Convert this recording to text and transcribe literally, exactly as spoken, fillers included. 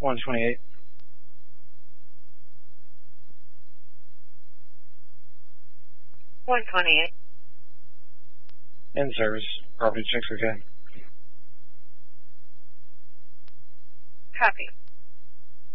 one twenty-eight. one twenty-eight. In service. Property checks okay. Copy.